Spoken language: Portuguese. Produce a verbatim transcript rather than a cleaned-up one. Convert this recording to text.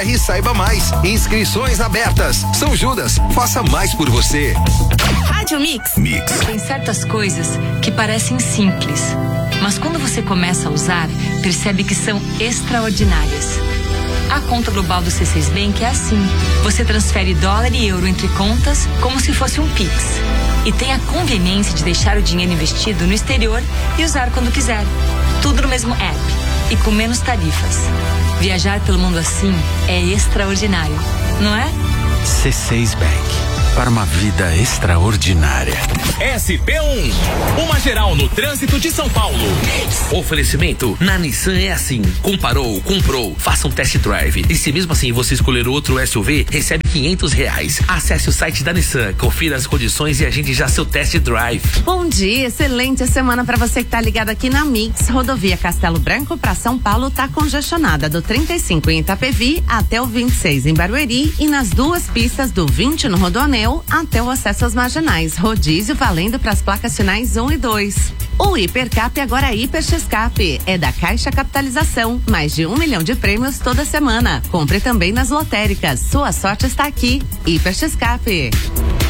e saiba mais. Inscrições abertas. São Judas, faça mais por você. Rádio Mix. Mix. Tem certas coisas que parecem simples, mas quando você começa a usar, percebe que são extraordinárias. A conta global do C seis Bank é assim. Você transfere dólar e euro entre contas como se fosse um Pix. E tem a conveniência de deixar o dinheiro investido no exterior e usar quando quiser. Tudo no mesmo app e com menos tarifas. Viajar pelo mundo assim é extraordinário, não é? C seis Bank. Para uma vida extraordinária. S P um, uma geral no trânsito de São Paulo. Oferecimento, na Nissan é assim. Comparou, comprou, faça um test drive. E se mesmo assim você escolher outro S U V, recebe quinhentos reais. Acesse o site da Nissan, confira as condições e agende já seu test drive. Bom dia, excelente semana para você que tá ligado aqui na Mix. Rodovia Castelo Branco para São Paulo tá congestionada do trinta e cinco em Itapevi até o vinte e seis em Barueri e nas duas pistas do vinte no Rodoanel até o acesso às marginais. Rodízio valendo para as placas finais um e dois. O Hipercap agora é Hiper X-Cap. É da Caixa Capitalização. Mais de um milhão de prêmios toda semana. Compre também nas lotéricas. Sua sorte está aqui. Hiper X-Cap.